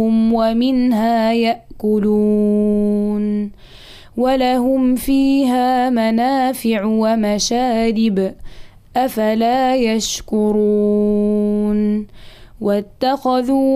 ومنها يأكلون ولهم فيها منافع ومشارب أفلا يشكرون واتخذوا